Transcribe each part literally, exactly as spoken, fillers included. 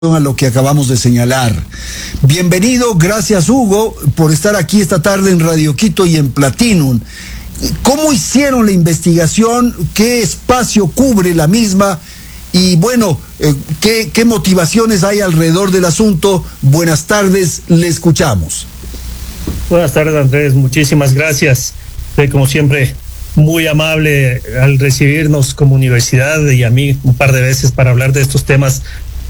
a lo que acabamos de señalar. Bienvenido, gracias Hugo por estar aquí esta tarde en Radio Quito y en Platinum. ¿Cómo hicieron la investigación? ¿Qué espacio cubre la misma? Y bueno, eh, ¿qué, qué motivaciones hay alrededor del asunto? Buenas tardes, le escuchamos. Buenas tardes, Andrés, muchísimas gracias. Eh, como siempre, muy amable al recibirnos como universidad y a mí un par de veces para hablar de estos temas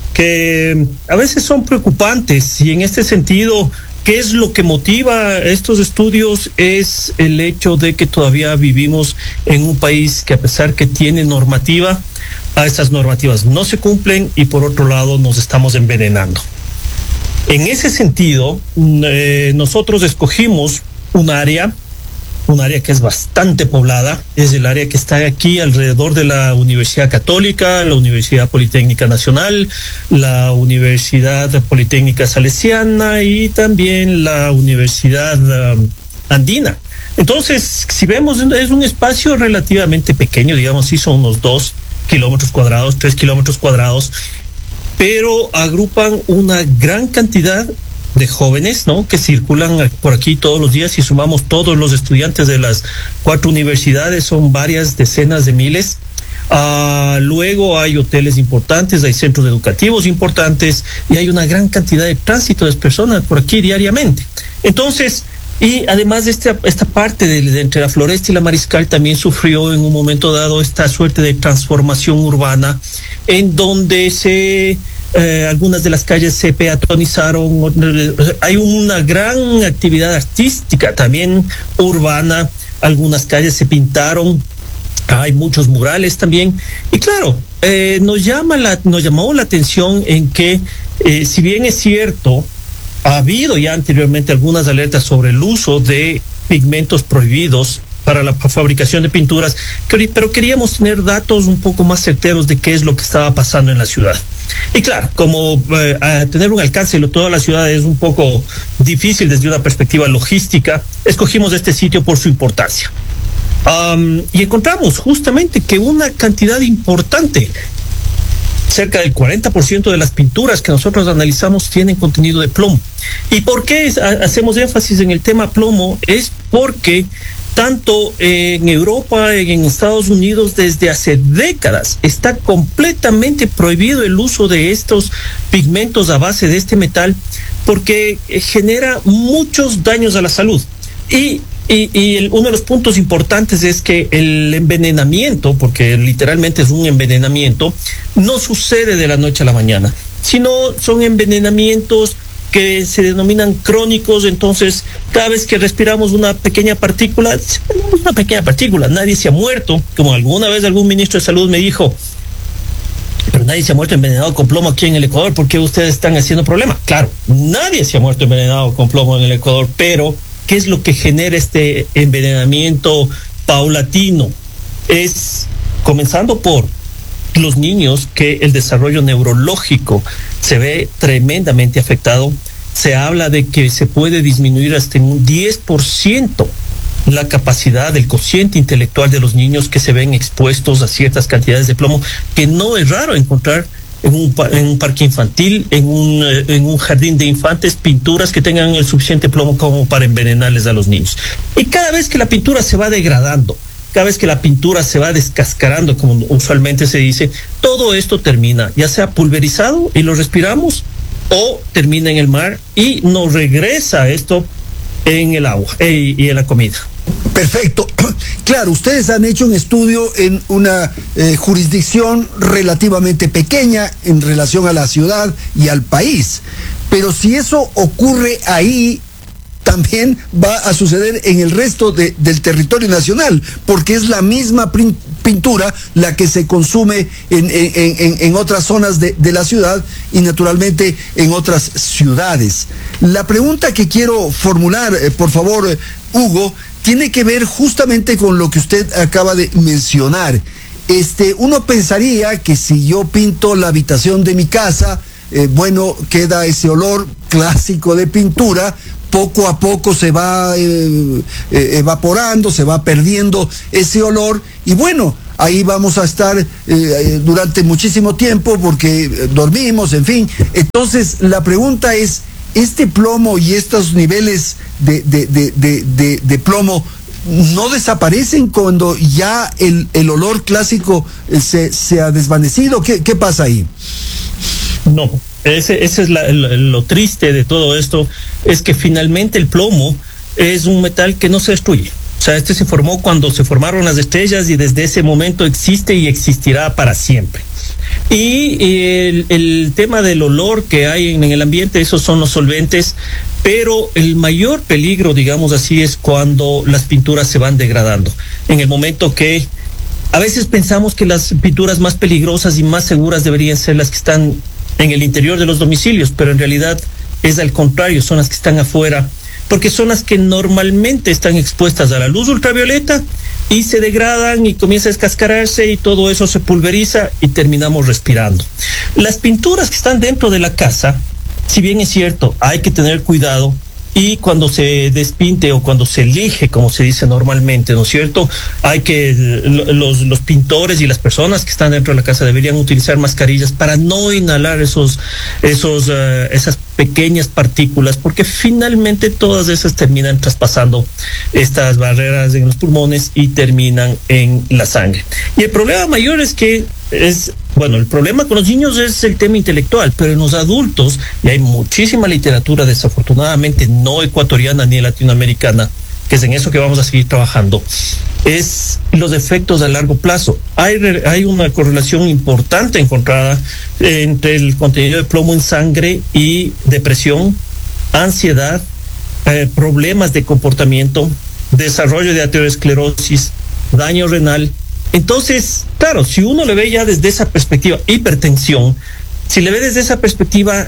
que a veces son preocupantes. Y en este sentido, ¿qué es lo que motiva estos estudios? Es el hecho de que todavía vivimos en un país que, a pesar que tiene normativa, a estas normativas no se cumplen y por otro lado nos estamos envenenando. En ese sentido, eh, nosotros escogimos un área un área que es bastante poblada, es el área que está aquí alrededor de la Universidad Católica, la Universidad Politécnica Nacional, la Universidad Politécnica Salesiana y también la Universidad uh, Andina. Entonces, si vemos, es un espacio relativamente pequeño, digamos, sí son unos dos kilómetros cuadrados, tres kilómetros cuadrados, pero agrupan una gran cantidad de jóvenes, ¿no?, que circulan por aquí todos los días. Si sumamos todos los estudiantes de las cuatro universidades, son varias decenas de miles. Uh, luego hay hoteles importantes, hay centros educativos importantes y hay una gran cantidad de tránsito de personas por aquí diariamente. Entonces, y además de esta, esta parte de, de entre la Floresta y la Mariscal también sufrió en un momento dado esta suerte de transformación urbana en donde se Eh, algunas de las calles se peatonizaron, hay una gran actividad artística también urbana, algunas calles se pintaron, hay muchos murales también, y claro, eh, nos llama la, nos llamó la atención en que, eh, si bien es cierto, ha habido ya anteriormente algunas alertas sobre el uso de pigmentos prohibidos para la fabricación de pinturas, pero queríamos tener datos un poco más certeros de qué es lo que estaba pasando en la ciudad. Y claro, como eh, tener un alcance de toda la ciudad es un poco difícil desde una perspectiva logística, escogimos este sitio por su importancia. Um, y encontramos justamente que una cantidad importante, cerca del cuarenta por ciento de las pinturas que nosotros analizamos tienen contenido de plomo. ¿Y por qué es, a, hacemos énfasis en el tema plomo? Es porque tanto en Europa, en Estados Unidos, desde hace décadas está completamente prohibido el uso de estos pigmentos a base de este metal porque genera muchos daños a la salud. Y Y, y el, uno de los puntos importantes es que el envenenamiento, porque literalmente es un envenenamiento, no sucede de la noche a la mañana, sino son envenenamientos que se denominan crónicos. Entonces, cada vez que respiramos una pequeña partícula, una pequeña partícula, nadie se ha muerto, como alguna vez algún ministro de salud me dijo, pero nadie se ha muerto envenenado con plomo aquí en el Ecuador, ¿por qué ustedes están haciendo problema? Claro, nadie se ha muerto envenenado con plomo en el Ecuador, pero ¿qué es lo que genera este envenenamiento paulatino? Es comenzando por los niños, que el desarrollo neurológico se ve tremendamente afectado. Se habla de que se puede disminuir hasta en un diez por ciento la capacidad del cociente intelectual de los niños que se ven expuestos a ciertas cantidades de plomo, que no es raro encontrar en un, en un parque infantil, en un, en un jardín de infantes, pinturas que tengan el suficiente plomo como para envenenarles a los niños. Y cada vez que la pintura se va degradando, cada vez que la pintura se va descascarando, como usualmente se dice, todo esto termina, ya sea pulverizado y lo respiramos, o termina en el mar y nos regresa esto en el agua y, y en la comida. Perfecto. Claro, ustedes han hecho un estudio en una eh, jurisdicción relativamente pequeña en relación a la ciudad y al país, pero si eso ocurre ahí, también va a suceder en el resto de, del territorio nacional, porque es la misma pintura la que se consume en, en, en, en otras zonas de, de la ciudad y naturalmente en otras ciudades. La pregunta que quiero formular, eh, por favor, eh, Hugo, tiene que ver justamente con lo que usted acaba de mencionar. Este, uno pensaría que si yo pinto la habitación de mi casa, eh, bueno, queda ese olor clásico de pintura, poco a poco se va eh, eh, evaporando, se va perdiendo ese olor, y bueno, ahí vamos a estar eh, durante muchísimo tiempo porque eh, dormimos, en fin. Entonces, la pregunta es, ¿este plomo y estos niveles de, de, de, de, de, de plomo no desaparecen cuando ya el, el olor clásico se, se ha desvanecido? ¿Qué, qué pasa ahí? No, ese, ese es la, lo, lo triste de todo esto, es que finalmente el plomo es un metal que no se destruye. O sea, este se formó cuando se formaron las estrellas y desde ese momento existe y existirá para siempre. Y el, el tema del olor que hay en, en el ambiente, esos son los solventes, pero el mayor peligro, digamos así, es cuando las pinturas se van degradando. En el momento que a veces pensamos que las pinturas más peligrosas y más seguras deberían ser las que están en el interior de los domicilios, pero en realidad es al contrario, son las que están afuera, porque son las que normalmente están expuestas a la luz ultravioleta y se degradan y comienza a descascararse y todo eso se pulveriza y terminamos respirando. Las pinturas que están dentro de la casa, si bien es cierto, hay que tener cuidado y cuando se despinte o cuando se elige, como se dice normalmente, ¿no es cierto? Hay que, los, los pintores y las personas que están dentro de la casa deberían utilizar mascarillas para no inhalar esos, esos, uh, esas pequeñas partículas, porque finalmente todas esas terminan traspasando estas barreras en los pulmones y terminan en la sangre. Y el problema mayor es que es, bueno, el problema con los niños es el tema intelectual, pero en los adultos, y hay muchísima literatura desafortunadamente no ecuatoriana ni latinoamericana, que es en eso que vamos a seguir trabajando, es los efectos a largo plazo. Hay, hay una correlación importante encontrada entre el contenido de plomo en sangre y depresión, ansiedad, eh, problemas de comportamiento, desarrollo de aterosclerosis, daño renal. Entonces, claro, si uno le ve ya desde esa perspectiva, hipertensión, si le ve desde esa perspectiva,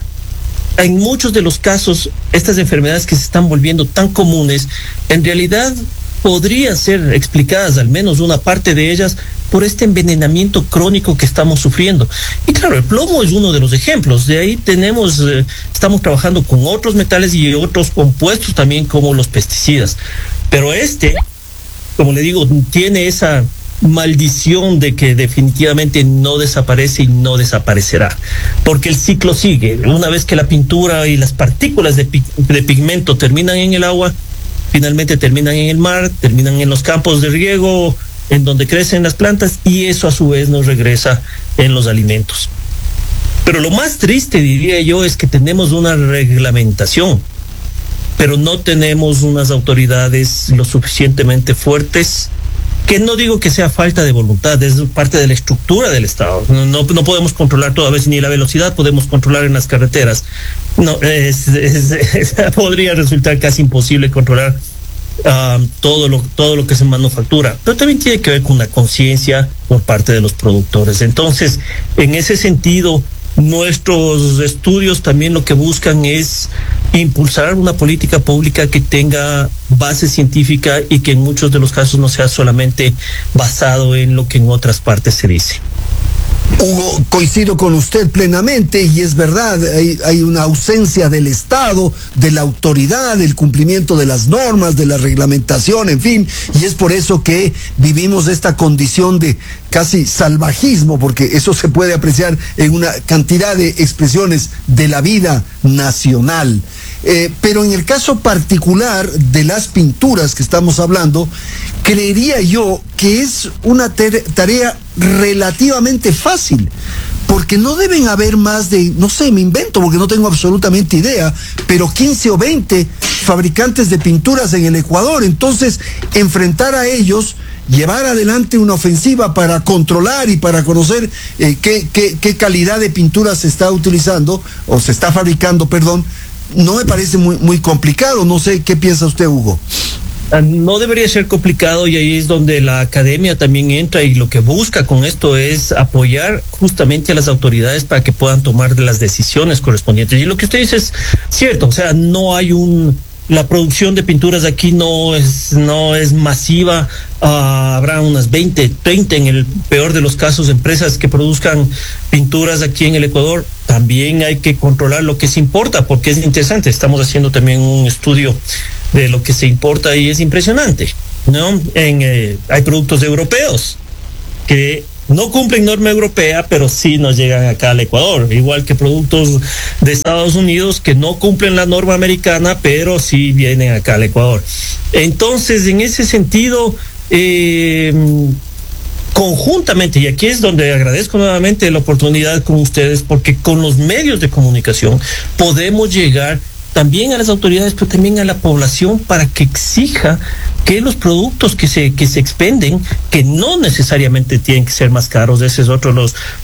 en muchos de los casos, estas enfermedades que se están volviendo tan comunes, en realidad podrían ser explicadas, al menos una parte de ellas, por este envenenamiento crónico que estamos sufriendo. Y claro, el plomo es uno de los ejemplos. De ahí tenemos, eh, estamos trabajando con otros metales y otros compuestos también, como los pesticidas. Pero este, como le digo, tiene esa maldición de que definitivamente no desaparece y no desaparecerá, porque el ciclo sigue. Una vez que la pintura y las partículas de, pi de pigmento terminan en el agua, finalmente terminan en el mar, terminan en los campos de riego, en donde crecen las plantas, y eso a su vez nos regresa en los alimentos. Pero lo más triste, diría yo, es que tenemos una reglamentación, pero no tenemos unas autoridades lo suficientemente fuertes, que no digo que sea falta de voluntad, es parte de la estructura del Estado. No, no, no podemos controlar toda vez ni la velocidad, podemos controlar en las carreteras. No, es, es, es, podría resultar casi imposible controlar uh, todo lo, todo lo que se manufactura, pero también tiene que ver con una conciencia por parte de los productores. Entonces, en ese sentido, nuestros estudios también lo que buscan es impulsar una política pública que tenga base científica y que en muchos de los casos no sea solamente basado en lo que en otras partes se dice. Hugo, coincido con usted plenamente y es verdad, hay, hay una ausencia del Estado, de la autoridad, del cumplimiento de las normas, de la reglamentación, en fin, y es por eso que vivimos esta condición de casi salvajismo, porque eso se puede apreciar en una cantidad de expresiones de la vida nacional. Eh, pero en el caso particular de las pinturas que estamos hablando, creería yo que es una tarea relativamente fácil, porque no deben haber más de, no sé, me invento porque no tengo absolutamente idea, pero quince o veinte fabricantes de pinturas en el Ecuador. Entonces, enfrentar a ellos, llevar adelante una ofensiva para controlar y para conocer eh, qué, qué, qué calidad de pintura se está utilizando, o se está fabricando, perdón, no me parece muy, muy complicado. No sé, ¿qué piensa usted, Hugo? No debería ser complicado, y ahí es donde la academia también entra, y lo que busca con esto es apoyar justamente a las autoridades para que puedan tomar las decisiones correspondientes. Y lo que usted dice es cierto, o sea, no hay un... La producción de pinturas aquí no es, no es masiva. Uh, habrá unas veinte, treinta en el peor de los casos empresas que produzcan pinturas aquí en el Ecuador. También hay que controlar lo que se importa, porque es interesante. Estamos haciendo también un estudio de lo que se importa y es impresionante, ¿no? En, eh, hay productos europeos que no cumplen norma europea, pero sí nos llegan acá al Ecuador, igual que productos de Estados Unidos que no cumplen la norma americana, pero sí vienen acá al Ecuador. Entonces, en ese sentido, eh, conjuntamente, y aquí es donde agradezco nuevamente la oportunidad con ustedes, porque con los medios de comunicación podemos llegar también a las autoridades, pero también a la población, para que exija que los productos que se que se expenden, que no necesariamente tienen que ser más caros, ese es otro de los